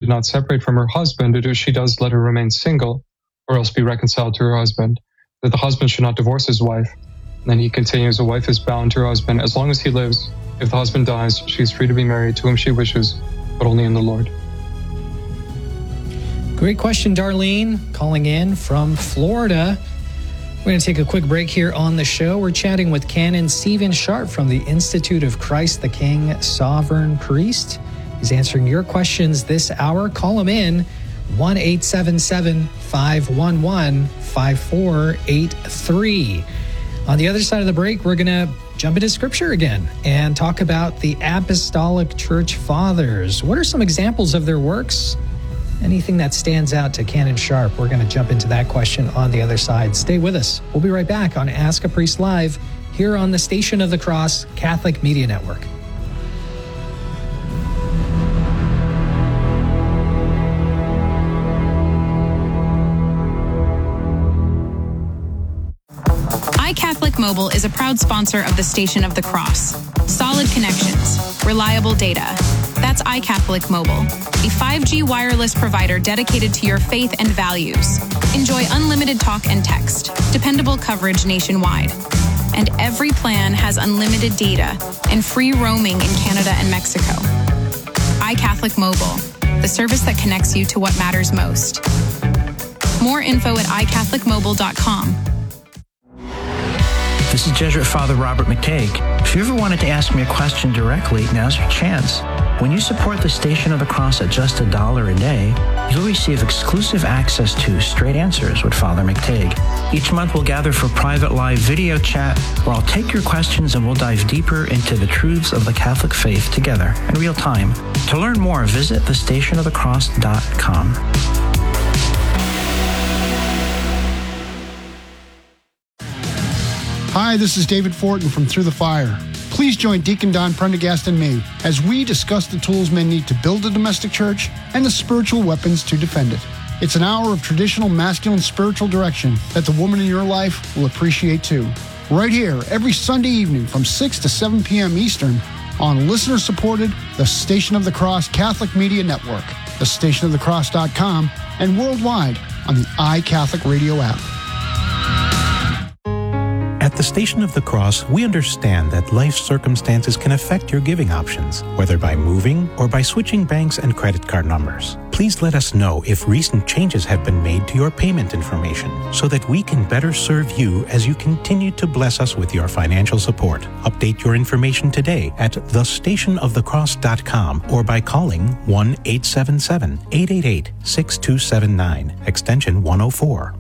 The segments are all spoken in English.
not separate from her husband, but if she does, let her remain single, or else be reconciled to her husband. That the husband should not divorce his wife. And then he continues, a wife is bound to her husband as long as he lives. If the husband dies, she is free to be married to whom she wishes, but only in the Lord. Great question, Darlene, calling in from Florida. We're going to take a quick break here on the show. We're chatting with Canon Stephen Sharp from the Institute of Christ the King, Sovereign Priest. He's answering your questions this hour. Call him in, 1-877-511-5483. On the other side of the break, we're going to jump into Scripture again and talk about the Apostolic Church Fathers. What are some examples of their works? Anything that stands out to Canon Sharp? We're going to jump into that question on the other side. Stay with us. We'll be right back on Ask a Priest Live here on the Station of the Cross Catholic Media Network. iCatholic Mobile is a proud sponsor of the Station of the Cross. Solid connections, reliable data. That's iCatholic Mobile, a 5G wireless provider dedicated to your faith and values. Enjoy unlimited talk and text, dependable coverage nationwide. And every plan has unlimited data and free roaming in Canada and Mexico. iCatholic Mobile, the service that connects you to what matters most. More info at iCatholicMobile.com. This is Jesuit Father Robert McTague. If you ever wanted to ask me a question directly, now's your chance. When you support the Station of the Cross at just $1 a day, you'll receive exclusive access to Straight Answers with Father McTague. Each month we'll gather for private live video chat where I'll take your questions and we'll dive deeper into the truths of the Catholic faith together in real time. To learn more, visit thestationofthecross.com. Hi, this is David Fortin from Through the Fire. Please join Deacon Don Prendergast and me as we discuss the tools men need to build a domestic church and the spiritual weapons to defend it. It's an hour of traditional masculine spiritual direction that the woman in your life will appreciate too. Right here, every Sunday evening from 6 to 7 p.m. Eastern on listener-supported The Station of the Cross Catholic Media Network, thestationofthecross.com, and worldwide on the iCatholic Radio app. At the Station of the Cross, we understand that life circumstances can affect your giving options, whether by moving or by switching banks and credit card numbers. Please let us know if recent changes have been made to your payment information so that we can better serve you as you continue to bless us with your financial support. Update your information today at thestationofthecross.com or by calling 1-877-888-6279, extension 104.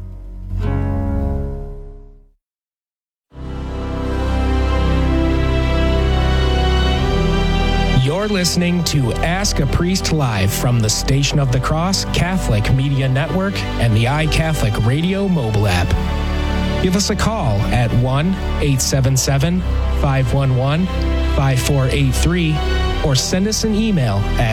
You're listening to Ask a Priest Live from the Station of the Cross Catholic Media Network and the iCatholic Radio mobile app. Give us a call at 1-877-511-5483 or send us an email at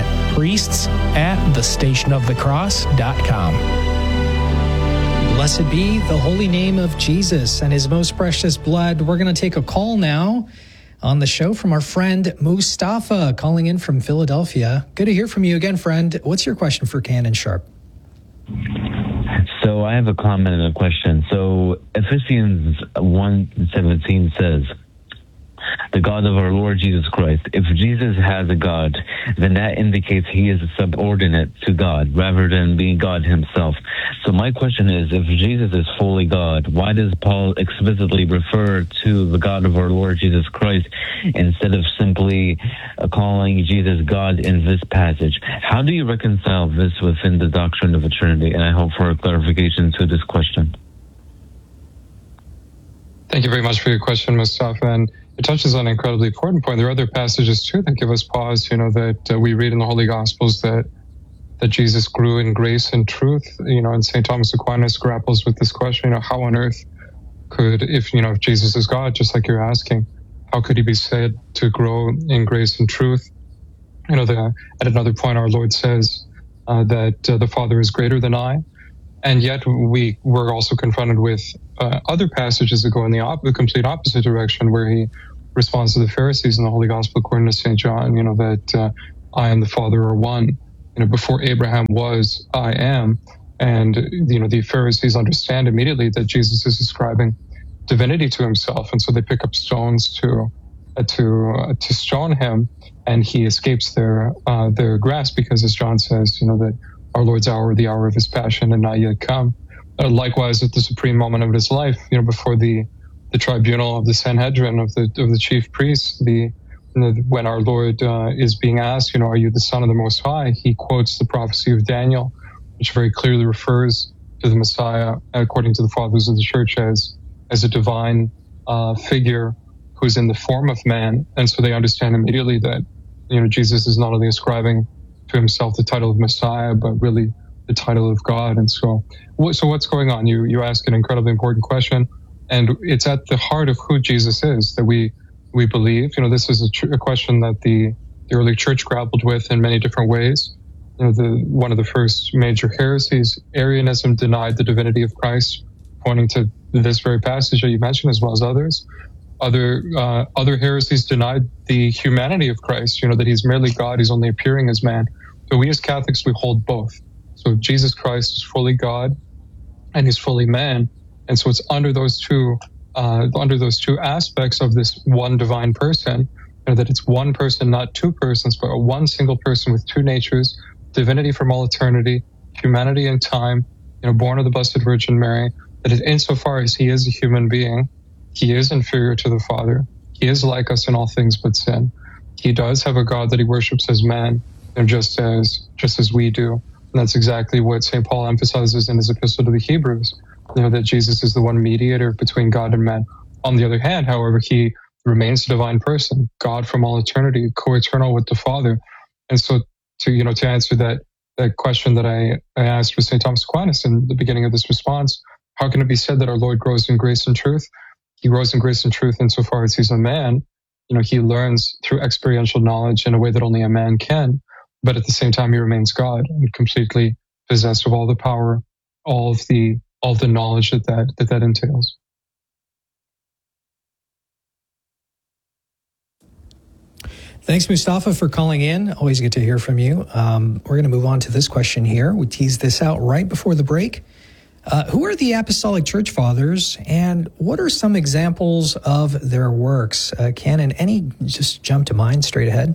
priests@thestationofthecross.com. Blessed be the holy name of Jesus and his most precious blood. We're going to take a call now on the show from our friend Mustafa, calling in from Philadelphia. Good to hear from you again, friend. What's your question for Canon Sharp? So I have a comment and a question. So Ephesians 1:17 says, the God of our Lord Jesus Christ. If Jesus has a God, then that indicates he is subordinate to God rather than being God himself. So my question is, if Jesus is fully God, why does Paul explicitly refer to the God of our Lord Jesus Christ instead of simply calling Jesus God in this passage? How do you reconcile this within the doctrine of the Trinity? And I hope for a clarification to this question. Thank you very much for your question, Mustafa. And it touches on an incredibly important point. There are other passages, too, that give us pause, that we read in the Holy Gospels that Jesus grew in grace and truth, and St. Thomas Aquinas grapples with this question, how on earth could, if Jesus is God, just like you're asking, how could he be said to grow in grace and truth? At another point, our Lord says that the Father is greater than I. And yet we're also confronted with other passages that go in the complete opposite direction, where he responds to the Pharisees in the Holy Gospel according to St. John, that I and the Father are one. before Abraham was, I am. And, the Pharisees understand immediately that Jesus is ascribing divinity to himself. And so they pick up stones to stone him, and he escapes their grasp because, as John says, that our Lord's hour, the hour of his passion, had not yet come. Likewise, at the supreme moment of his life, before the tribunal of the Sanhedrin, of the chief priests, when our Lord is being asked, are you the Son of the Most High? He quotes the prophecy of Daniel, which very clearly refers to the Messiah, according to the fathers of the church, as a divine figure who's in the form of man. And so they understand immediately that, Jesus is not only ascribing to himself the title of Messiah, but really the title of God. And so what's going on? You ask an incredibly important question, and it's at the heart of who Jesus is that we believe. This is a question that the early church grappled with in many different ways. One of the first major heresies, Arianism, denied the divinity of Christ, pointing to this very passage that you mentioned, as well as others. Other heresies denied the humanity of Christ, that he's merely God, he's only appearing as man. So we as Catholics, we hold both. So Jesus Christ is fully God and he's fully man. And so it's under those two aspects of this one divine person, that it's one person, not two persons, but one single person with two natures, divinity from all eternity, humanity in time, born of the Blessed Virgin Mary, that insofar as he is a human being, he is inferior to the Father. He is like us in all things but sin. He does have a God that he worships as man, just as we do. And that's exactly what St. Paul emphasizes in his epistle to the Hebrews, that Jesus is the one mediator between God and man. On the other hand, however, he remains a divine person, God from all eternity, co-eternal with the Father. And so to answer that question that I asked with St. Thomas Aquinas in the beginning of this response, how can it be said that our Lord grows in grace and truth? He grows in grace and truth insofar as he's a man. He learns through experiential knowledge in a way that only a man can, but at the same time he remains God and completely possessed of all the power, all the knowledge that entails. Thanks, Mustafa, for calling in. Always good to hear from you. We're going to move on to this question here. We teased this out right before the break. Who are the Apostolic Church Fathers, and what are some examples of their works? Canon, any just jump to mind straight ahead?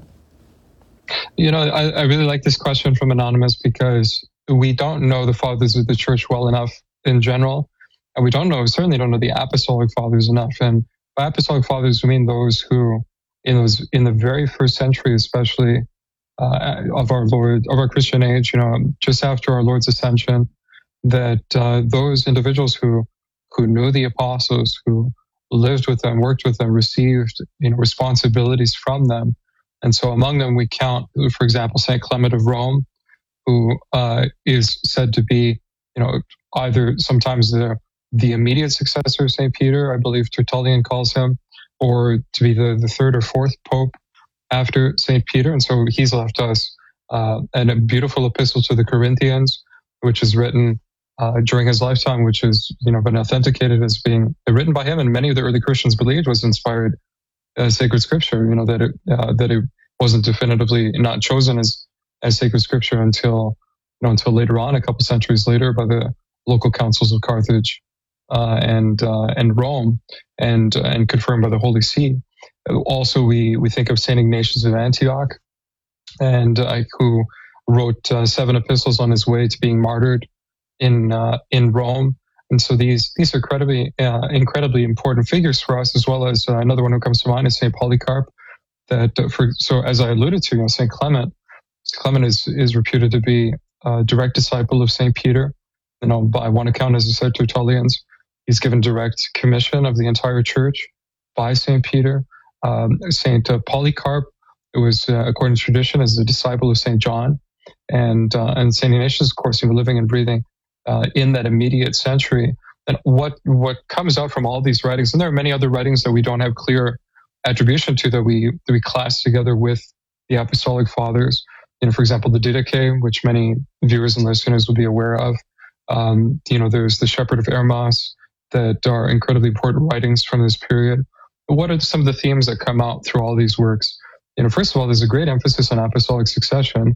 I really like this question from Anonymous because we don't know the Fathers of the Church well enough in general, and we certainly don't know the Apostolic Fathers enough. And by Apostolic Fathers, we mean those who, in the very first century, especially of our Christian age, just after our Lord's ascension, that those individuals who knew the apostles, who lived with them, worked with them, received responsibilities from them. And so among them we count, for example, Saint Clement of Rome, who is said to be either sometimes the immediate successor of Saint Peter, I believe Tertullian calls him, or to be the third or fourth pope after Saint Peter. And so he's left us a beautiful epistle to the Corinthians, which is written during his lifetime, which has been authenticated as being written by him, and many of the early Christians believed was inspired sacred scripture. That it wasn't definitively not chosen as sacred scripture until later on, a couple centuries later, by the local councils of Carthage and Rome, and confirmed by the Holy See. Also, we think of Saint Ignatius of Antioch, and who wrote 7 epistles on his way to being martyred in Rome. And so these are incredibly important figures for us, as well as another one who comes to mind is Saint Polycarp. So as I alluded to, Saint Clement is reputed to be a direct disciple of Saint Peter. By one account, as I said, Tertullian's, he's given direct commission of the entire church by Saint Peter. Saint Polycarp, it was according to tradition, as a disciple of Saint John, and Saint Ignatius, of course, living and breathing in that immediate century. And what comes out from all these writings, and there are many other writings that we don't have clear attribution to, that we class together with the Apostolic Fathers. For example, the Didache, which many viewers and listeners will be aware of. There's the Shepherd of Hermas, that are incredibly important writings from this period. But what are some of the themes that come out through all these works? First of all, there's a great emphasis on apostolic succession.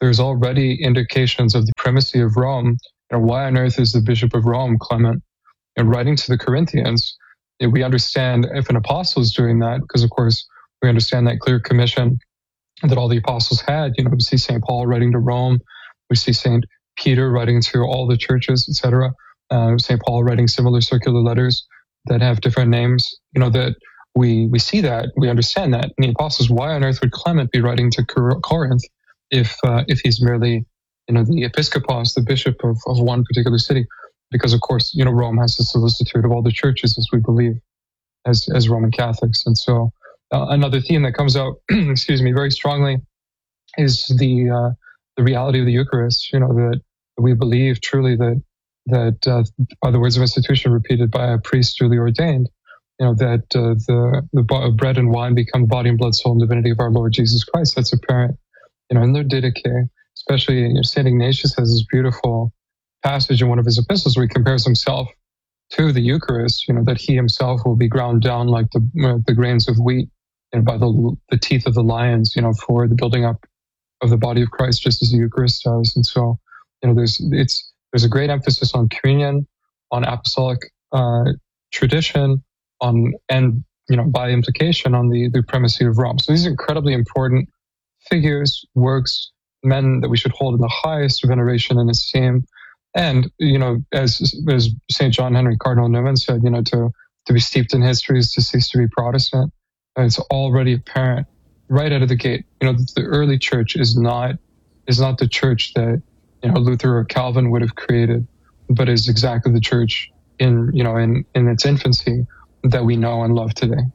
there's already indications of the primacy of Rome. Why on earth is the Bishop of Rome, Clement, writing to the Corinthians? We understand if an apostle is doing that, because of course we understand that clear commission that all the apostles had. We see St. Paul writing to Rome, we see St. Peter writing to all the churches, etc. St. Paul writing similar circular letters that have different names. That we see that, we understand that. And the apostles, why on earth would Clement be writing to Corinth if he's merely the episcopos, the bishop of one particular city? Because of course, Rome has the solicitude of all the churches, as we believe, as Roman Catholics. And so another theme that comes out, very strongly is the reality of the Eucharist. That we believe truly that by the words of institution repeated by a priest duly ordained, that the bread and wine become the body and blood, soul, and divinity of our Lord Jesus Christ. That's apparent, in their Didache. Especially, St. Ignatius has this beautiful passage in one of his epistles where he compares himself to the Eucharist, that he himself will be ground down like the grains of wheat and by the teeth of the lions, for the building up of the body of Christ, just as the Eucharist does. And so, there's a great emphasis on communion, on apostolic tradition, and by implication on the primacy of Rome. So these are incredibly important figures, works, men that we should hold in the highest veneration and esteem. And, as St. John Henry Cardinal Newman said, to be steeped in history is to cease to be Protestant. And it's already apparent right out of the gate, the early church is not the church that, Luther or Calvin would have created, but is exactly the church in its infancy that we know and love today.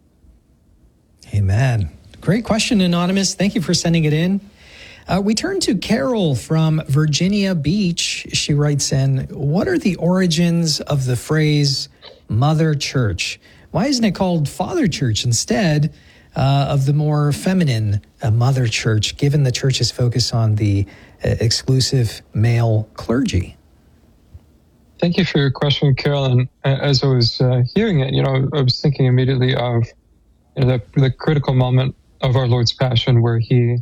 Amen. Great question, Anonymous. Thank you for sending it in. We turn to Carol from Virginia Beach. She writes in, what are the origins of the phrase Mother Church? Why isn't it called Father Church instead of the more feminine Mother Church, given the Church's focus on the exclusive male clergy? Thank you for your question, Carol. And as I was hearing it, I was thinking immediately of the critical moment of our Lord's Passion where he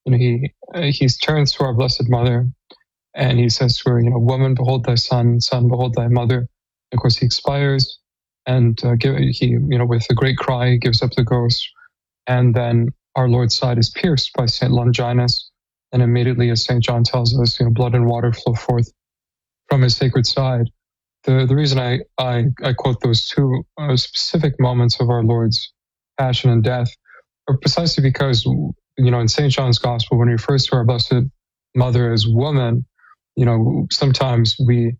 turns to our Blessed Mother and he says to her, woman, behold thy son, son, behold thy mother. Of course, he expires and with a great cry, he gives up the ghost. And then our Lord's side is pierced by St. Longinus. And immediately, as St. John tells us, blood and water flow forth from his sacred side. The reason I quote those two specific moments of our Lord's passion and death are precisely because, in St. John's Gospel, when he refers to our Blessed Mother as woman, sometimes we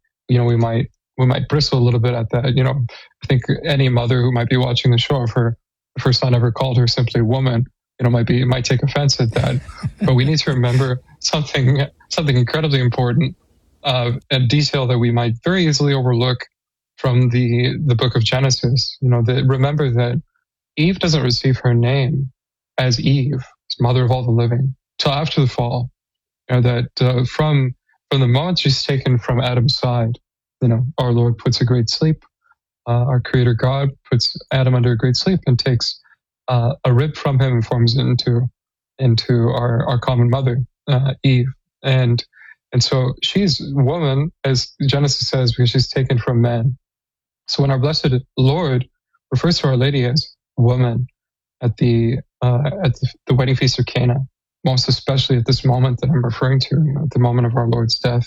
might bristle a little bit at that. I think any mother who might be watching the show, if her son ever called her simply woman, might take offense at that. But we need to remember something incredibly important, a detail that we might very easily overlook from the book of Genesis. Remember that Eve doesn't receive her name as Eve, mother of all the living, till after the fall. That from the moment she's taken from Adam's side, our Lord puts a great sleep. Our Creator God puts Adam under a great sleep and takes a rib from him and forms it into our common mother, Eve. And so she's woman, as Genesis says, because she's taken from man. So when our Blessed Lord refers to Our Lady as woman at the wedding feast of Cana, most especially at this moment that I'm referring to, at the moment of our Lord's death,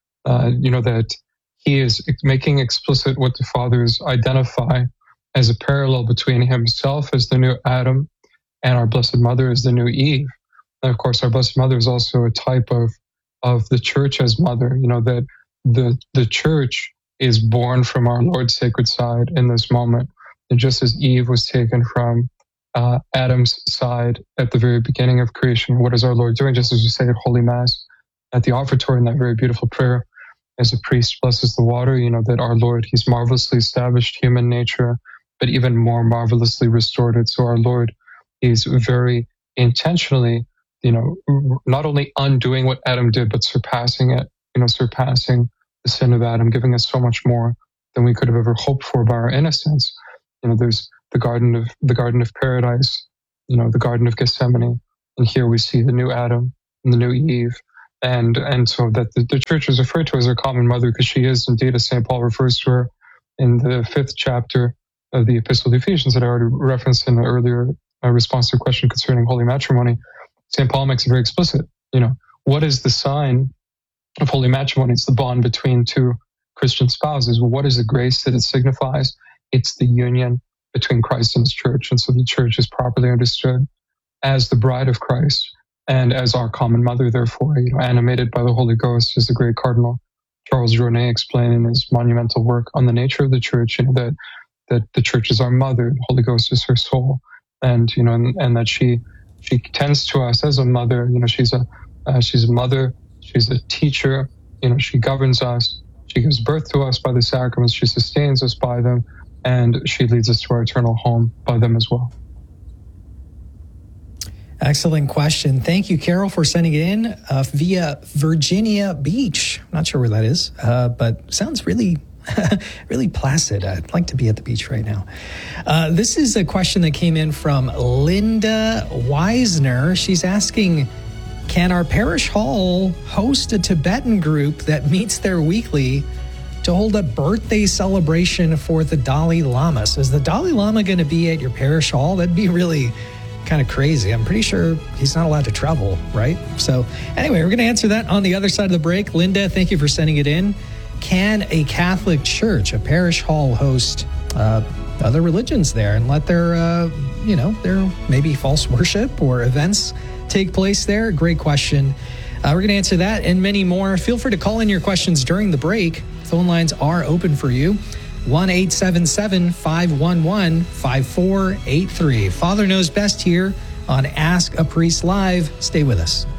that he is making explicit what the Fathers identify as a parallel between himself as the new Adam and our Blessed Mother as the new Eve. And of course, our Blessed Mother is also a type of the Church as mother, that the Church is born from our Lord's sacred side in this moment. And just as Eve was taken from Adam's side at the very beginning of creation, what is our Lord doing? Just as we say at Holy Mass, at the offertory in that very beautiful prayer, as a priest blesses the water, that our Lord, he's marvelously established human nature, but even more marvelously restored it. So our Lord is very intentionally, not only undoing what Adam did, but surpassing it, surpassing the sin of Adam, giving us so much more than we could have ever hoped for by our innocence. There's the Garden of Paradise, the Garden of Gethsemane, and here we see the new Adam, the new Eve. And so that the church is referred to as her common mother because she is indeed, as St. Paul refers to her in the 5th chapter of the Epistle to Ephesians that I already referenced in the earlier response to a question concerning holy matrimony. St. Paul makes it very explicit. What is the sign of holy matrimony? It's the bond between two Christian spouses. Well, what is the grace that it signifies? It's the union between Christ and his church. And so the church is properly understood as the bride of Christ and as our common mother, therefore, animated by the Holy Ghost, as the great Cardinal Charles Rouenet explained in his monumental work on the nature of the church, that the church is our mother, the Holy Ghost is her soul, and that she tends to us as a mother. She's a mother, she's a teacher, she governs us, she gives birth to us by the sacraments, she sustains us by them, and she leads us to our eternal home by them as well. Excellent question. Thank you, Carol, for sending it in via Virginia Beach. I'm not sure where that is, but sounds really, really placid. I'd like to be at the beach right now. This is a question that came in from Linda Weisner. She's asking, can our parish hall host a Tibetan group that meets there weekly to hold a birthday celebration for the Dalai Lama? So is the Dalai Lama going to be at your parish hall? That'd be really kind of crazy. I'm pretty sure he's not allowed to travel, right? So anyway, we're going to answer that on the other side of the break. Linda, thank you for sending it in. Can a Catholic church, a parish hall, host other religions there and let their maybe false worship or events take place there? Great question. We're going to answer that and many more. Feel free to call in your questions during the break. Phone lines are open for you. 1-877-511-5483. Father Knows Best here on Ask a Priest Live. Stay with us.